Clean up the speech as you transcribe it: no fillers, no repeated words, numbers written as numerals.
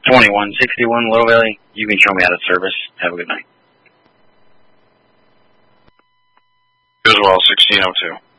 2161 Little Valley. You can show me out of service. Have a good night. You as well, 1602.